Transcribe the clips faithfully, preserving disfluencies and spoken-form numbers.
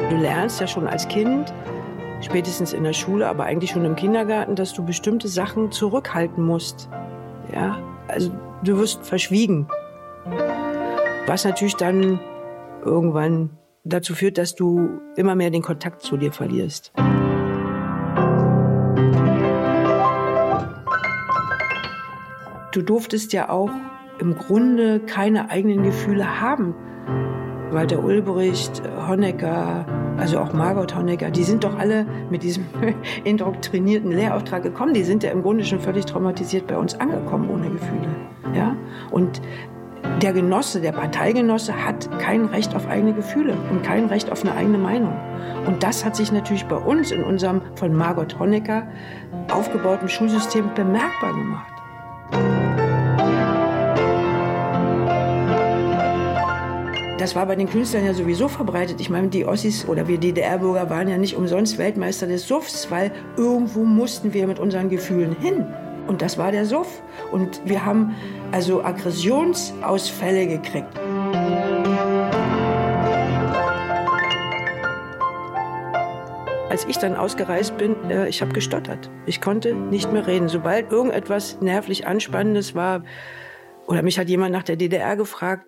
Du lernst ja schon als Kind, spätestens in der Schule, aber eigentlich schon im Kindergarten, dass du bestimmte Sachen zurückhalten musst. Ja, also du wirst verschwiegen. Was natürlich dann irgendwann dazu führt, dass du immer mehr den Kontakt zu dir verlierst. Du durftest ja auch im Grunde keine eigenen Gefühle haben. Walter Ulbricht, Honecker, also auch Margot Honecker, die sind doch alle mit diesem indoktrinierten Lehrauftrag gekommen. Die sind ja im Grunde schon völlig traumatisiert bei uns angekommen, ohne Gefühle. Ja? Und der Genosse, der Parteigenosse hat kein Recht auf eigene Gefühle und kein Recht auf eine eigene Meinung. Und das hat sich natürlich bei uns in unserem von Margot Honecker aufgebauten Schulsystem bemerkbar gemacht. Das war bei den Künstlern ja sowieso verbreitet. Ich meine, die Ossis oder wir D D R-Bürger waren ja nicht umsonst Weltmeister des Suffs, weil irgendwo mussten wir mit unseren Gefühlen hin. Und das war der Suff. Und wir haben also Aggressionsausfälle gekriegt. Als ich dann ausgereist bin, äh, ich habe gestottert. Ich konnte nicht mehr reden. Sobald irgendetwas nervlich Anspannendes war, oder mich hat jemand nach der D D R gefragt.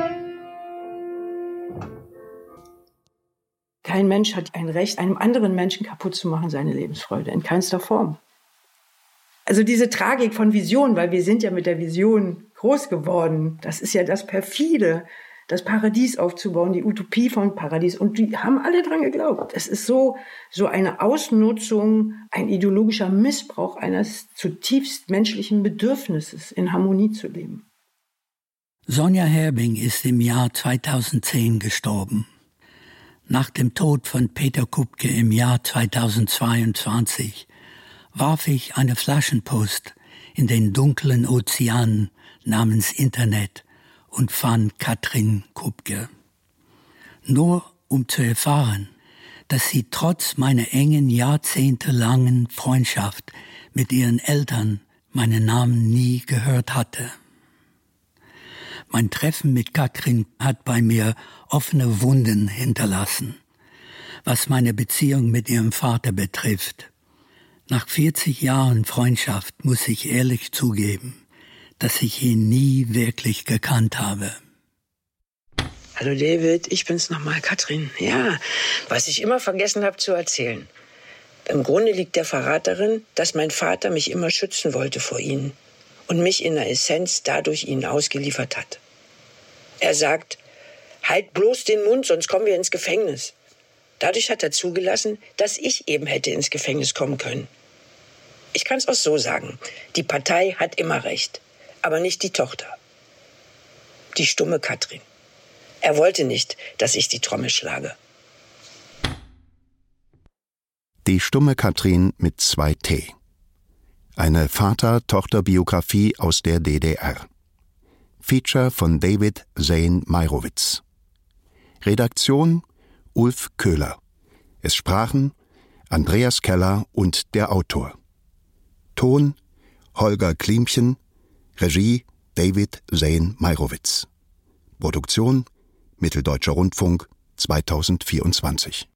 Kein Mensch hat ein Recht, einem anderen Menschen kaputt zu machen, seine Lebensfreude, in keinster Form. Also diese Tragik von Vision, weil wir sind ja mit der Vision groß geworden, das ist ja das Perfide, das Paradies aufzubauen, die Utopie von Paradies. Und die haben alle dran geglaubt. Es ist so, so eine Ausnutzung, ein ideologischer Missbrauch eines zutiefst menschlichen Bedürfnisses, in Harmonie zu leben. Sonja Herbing ist im Jahr zweitausendzehn gestorben. Nach dem Tod von Peter Kubke im Jahr zweitausendzweiundzwanzig warf ich eine Flaschenpost in den dunklen Ozean namens Internet und fand Katrin Kubke. Nur um zu erfahren, dass sie trotz meiner engen, jahrzehntelangen Freundschaft mit ihren Eltern meinen Namen nie gehört hatte. Mein Treffen mit Katrin hat bei mir offene Wunden hinterlassen, was meine Beziehung mit ihrem Vater betrifft. Nach vierzig Jahren Freundschaft muss ich ehrlich zugeben, dass ich ihn nie wirklich gekannt habe. Hallo David, ich bin's nochmal, Katrin. Ja, was ich immer vergessen habe zu erzählen. Im Grunde liegt der Verrat darin, dass mein Vater mich immer schützen wollte vor Ihnen und mich in der Essenz dadurch Ihnen ausgeliefert hat. Er sagt, halt bloß den Mund, sonst kommen wir ins Gefängnis. Dadurch hat er zugelassen, dass ich eben hätte ins Gefängnis kommen können. Ich kann es auch so sagen, die Partei hat immer recht, aber nicht die Tochter. Die stumme Katrin. Er wollte nicht, dass ich die Trommel schlage. Die stumme Katrin mit zwei T. Eine Vater-Tochter-Biografie aus der D D R. Feature von David Zane Meirowitz. Redaktion Ulf Köhler. Es sprachen Andreas Keller und der Autor. Ton Holger Klimchen. Regie David Zane Meirowitz. Produktion Mitteldeutscher Rundfunk zweitausendvierundzwanzig.